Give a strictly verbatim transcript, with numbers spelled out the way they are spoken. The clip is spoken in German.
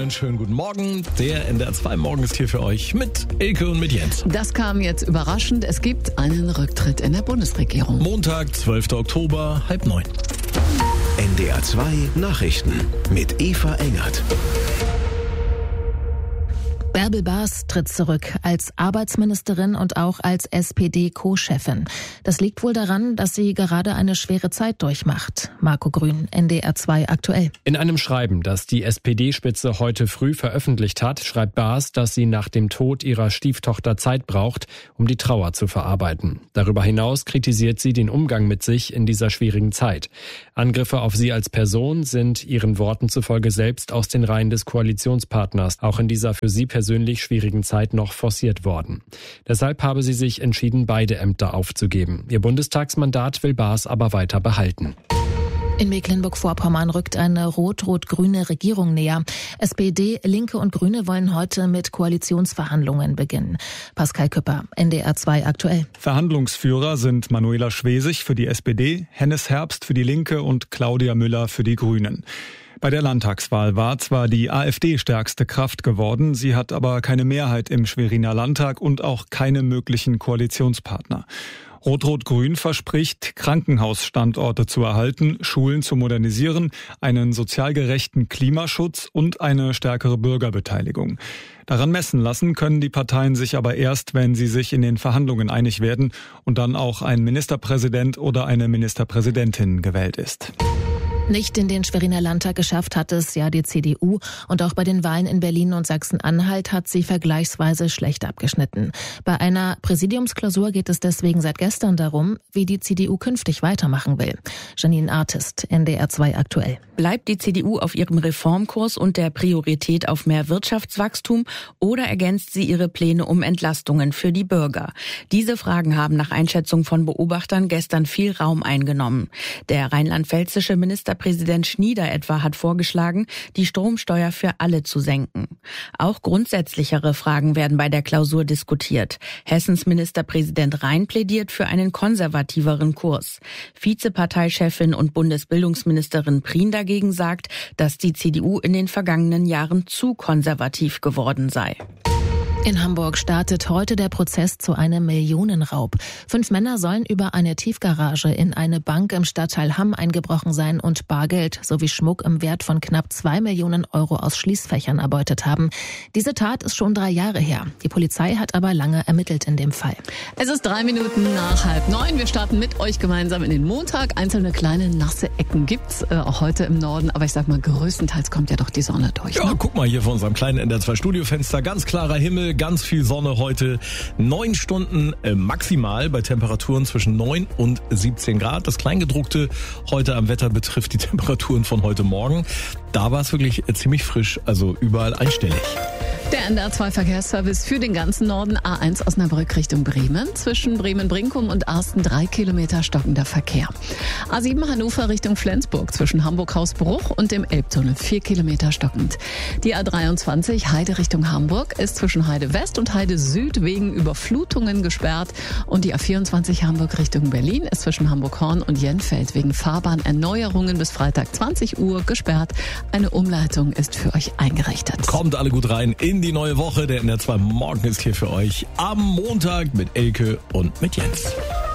einen schönen guten Morgen. Der N D R zwei Morgen ist hier für euch mit Elke und mit Jens. Das kam jetzt überraschend. Es gibt einen Rücktritt in der Bundesregierung. Montag, zwölfter Oktober, halb neun. N D R zwei Nachrichten mit Eva Engert. Bärbel Baas tritt zurück als Arbeitsministerin und auch als S P D-Co-Chefin. Das liegt wohl daran, dass sie gerade eine schwere Zeit durchmacht. Marco Grün, N D R zwei aktuell. In einem Schreiben, das die S P D-Spitze heute früh veröffentlicht hat, schreibt Baas, dass sie nach dem Tod ihrer Stieftochter Zeit braucht, um die Trauer zu verarbeiten. Darüber hinaus kritisiert sie den Umgang mit sich in dieser schwierigen Zeit. Angriffe auf sie als Person sind ihren Worten zufolge selbst aus den Reihen des Koalitionspartners auch in dieser für sie persönlich persönlich schwierigen Zeit noch forciert worden. Deshalb habe sie sich entschieden, beide Ämter aufzugeben. Ihr Bundestagsmandat will Baas aber weiter behalten. In Mecklenburg-Vorpommern rückt eine rot-rot-grüne Regierung näher. S P D, Linke und Grüne wollen heute mit Koalitionsverhandlungen beginnen. Pascal Küpper, N D R zwei aktuell. Verhandlungsführer sind Manuela Schwesig für die S P D, Hennes Herbst für die Linke und Claudia Müller für die Grünen. Bei der Landtagswahl war zwar die AfD stärkste Kraft geworden, sie hat aber keine Mehrheit im Schweriner Landtag und auch keine möglichen Koalitionspartner. Rot-Rot-Grün verspricht, Krankenhausstandorte zu erhalten, Schulen zu modernisieren, einen sozial gerechten Klimaschutz und eine stärkere Bürgerbeteiligung. Daran messen lassen können die Parteien sich aber erst, wenn sie sich in den Verhandlungen einig werden und dann auch ein Ministerpräsident oder eine Ministerpräsidentin gewählt ist. Nicht in den Schweriner Landtag geschafft hat es ja die C D U und auch bei den Wahlen in Berlin und Sachsen-Anhalt hat sie vergleichsweise schlecht abgeschnitten. Bei einer Präsidiumsklausur geht es deswegen seit gestern darum, wie die C D U künftig weitermachen will. Janine Artist, N D R zwei aktuell. Bleibt die C D U auf ihrem Reformkurs und der Priorität auf mehr Wirtschaftswachstum oder ergänzt sie ihre Pläne um Entlastungen für die Bürger? Diese Fragen haben nach Einschätzung von Beobachtern gestern viel Raum eingenommen. Der rheinland-pfälzische Ministerpräsident Präsident Schnieder etwa hat vorgeschlagen, die Stromsteuer für alle zu senken. Auch grundsätzlichere Fragen werden bei der Klausur diskutiert. Hessens Ministerpräsident Rhein plädiert für einen konservativeren Kurs. Vizeparteichefin und Bundesbildungsministerin Prien dagegen sagt, dass die C D U in den vergangenen Jahren zu konservativ geworden sei. In Hamburg startet heute der Prozess zu einem Millionenraub. Fünf Männer sollen über eine Tiefgarage in eine Bank im Stadtteil Hamm eingebrochen sein und Bargeld sowie Schmuck im Wert von knapp zwei Millionen Euro aus Schließfächern erbeutet haben. Diese Tat ist schon drei Jahre her. Die Polizei hat aber lange ermittelt in dem Fall. Es ist drei Minuten nach halb neun. Wir starten mit euch gemeinsam in den Montag. Einzelne kleine nasse Ecken gibt's äh, auch heute im Norden. Aber ich sag mal, größtenteils kommt ja doch die Sonne durch. Ja, ne? Guck mal hier vor unserem kleinen N D R zwei Studiofenster. Ganz klarer Himmel, ganz viel Sonne heute. Neun Stunden äh, maximal bei Temperaturen zwischen neun und siebzehn Grad. Das Kleingedruckte heute am Wetter betrifft die Temperaturen von heute Morgen. Da war es wirklich äh, ziemlich frisch, also überall einstellig. Der N D R zwei Verkehrsservice für den ganzen Norden. A eins Osnabrück Richtung Bremen. Zwischen Bremen-Brinkum und Arsten drei Kilometer stockender Verkehr. A sieben Hannover Richtung Flensburg. Zwischen Hamburg-Hausbruch und dem Elbtunnel vier Kilometer stockend. Die A dreiundzwanzig Heide Richtung Hamburg ist zwischen Heide West und Heide Süd wegen Überflutungen gesperrt. Und die A vierundzwanzig Hamburg Richtung Berlin ist zwischen Hamburg-Horn und Jenfeld wegen Fahrbahnerneuerungen bis Freitag zwanzig Uhr gesperrt. Eine Umleitung ist für euch eingerichtet. Kommt alle gut rein in die neue Woche. Der N D R zwei Morgen ist hier für euch am Montag mit Elke und mit Jens.